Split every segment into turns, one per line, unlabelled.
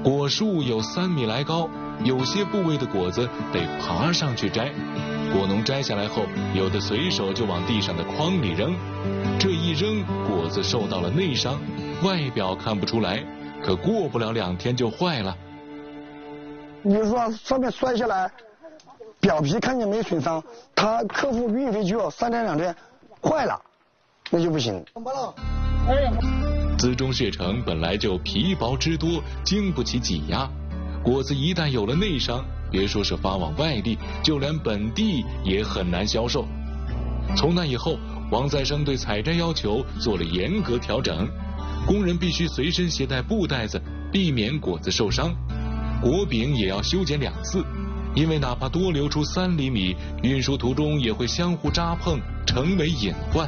果树有3米来高，有些部位的果子得爬上去摘。果农摘下来后，有的随手就往地上的筐里扔，这一扔，果子受到了内伤，外表看不出来，可过不了2天就坏了。
比如说上面摔下来，表皮看见没损伤，他客户运回去3天2天坏了，那就不行。
滋中血橙本来就皮薄汁多，经不起挤压，果子一旦有了内伤，别说是发往外地，就连本地也很难销售。从那以后，王再生对采摘要求做了严格调整，工人必须随身携带布袋子，避免果子受伤。果柄也要修剪2次，因为哪怕多留出3厘米，运输途中也会相互扎碰，成为隐患。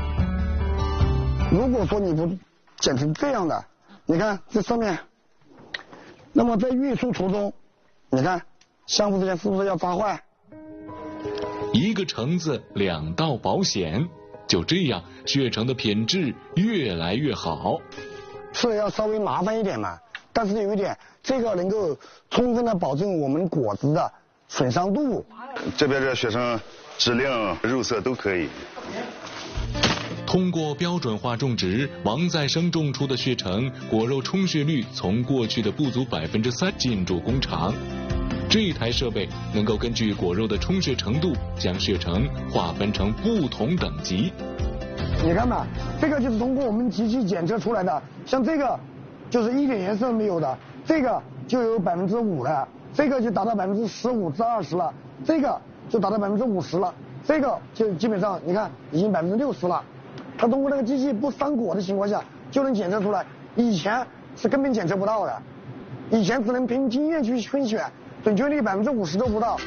如果说你不剪成这样的，你看这上面，那么在运输途中，你看相互之间是不是要扎坏？
一个橙子2道保险，就这样血橙的品质越来越好。
是要稍微麻烦一点嘛，但是有一点，这个能够充分的保证我们果子的损伤度。
这边的血橙质量、肉色都可以。
通过标准化种植，王再生种出的血橙果肉充血率从过去的不足3%进驻工厂。这台设备能够根据果肉的充血程度，将血橙划分成不同等级。
你看吧，这个就是通过我们机器检测出来的，像这个就是一点颜色没有的，这个就有5%了，这个就达到15%至20%了，这个就达到50%了，这个就基本上你看已经60%了。它通过那个机器不伤果的情况下就能检测出来，以前是根本检测不到的，以前只能凭经验去分选，准确率50%都不到。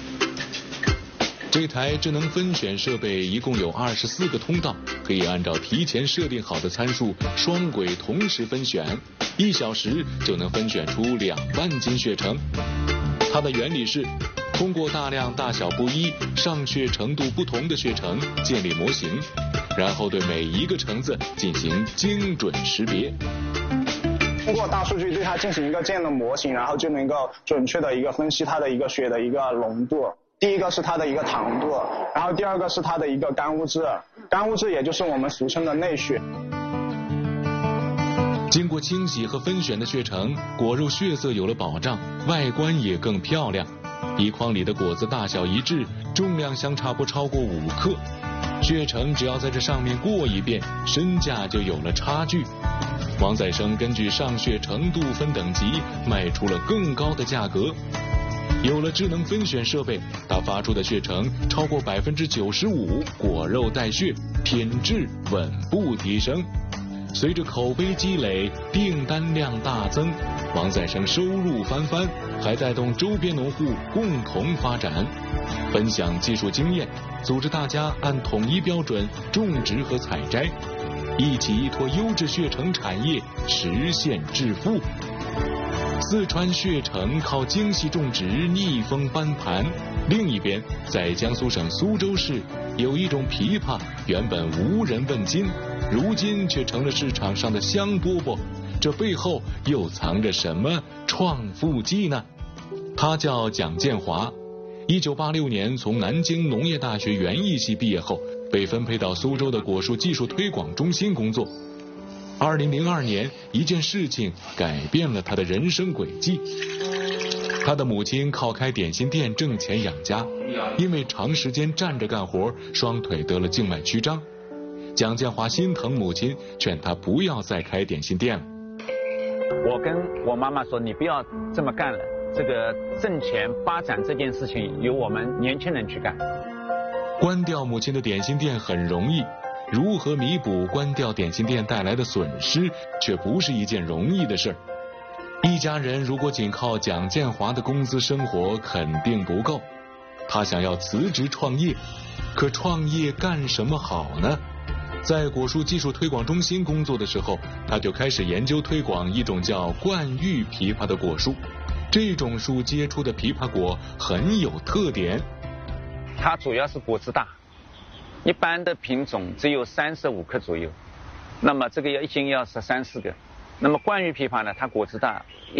这台智能分选设备一共有24个通道，可以按照提前设定好的参数双轨同时分选，1小时就能分选出2万斤血橙。它的原理是通过大量大小不一、上血程度不同的血橙建立模型，然后对每一个橙子进行精准识别。
通过大数据对它进行一个这样的模型，然后就能够准确的一个分析它的一个血的一个浓度。第一个是它的一个糖度，然后第二个是它的一个干物质，干物质也就是我们俗称的内血。
经过清洗和分选的血橙，果肉血色有了保障，外观也更漂亮。一筐里的果子大小一致，重量相差不超过5克。血橙只要在这上面过一遍，身价就有了差距。王再生根据上血程度分等级，卖出了更高的价格。有了智能分选设备，它发出的血橙超过95%果肉带血，品质稳步提升。随着口碑积累，订单量大增，王再生收入翻番，还带动周边农户共同发展，分享技术经验，组织大家按统一标准种植和采摘，一起依托优质血橙产业实现致富。四川血橙靠精细种植逆风翻盘。另一边，在江苏省苏州市，有一种枇杷原本无人问津，如今却成了市场上的香饽饽。这背后又藏着什么创富计呢？他叫蒋建华，1986年从南京农业大学园艺系毕业后，被分配到苏州的果树技术推广中心工作。2002年，一件事情改变了他的人生轨迹。他的母亲靠开点心店挣钱养家，因为长时间站着干活，双腿得了静脉曲张。蒋建华心疼母亲，劝他不要再开点心店了。
我跟我妈妈说，你不要这么干了，这个挣钱发展这件事情由我们年轻人去干。
关掉母亲的点心店很容易，如何弥补关掉点心店带来的损失，却不是一件容易的事儿。一家人如果仅靠蒋建华的工资生活，肯定不够。他想要辞职创业，可创业干什么好呢？在果树技术推广中心工作的时候，他就开始研究推广一种叫冠玉枇杷的果树。这种树结出的枇杷果很有特点，
它主要是果子大，一般的品种只有35克左右，那么这个一斤要13、14个。那么冠玉枇杷呢，它果子大，一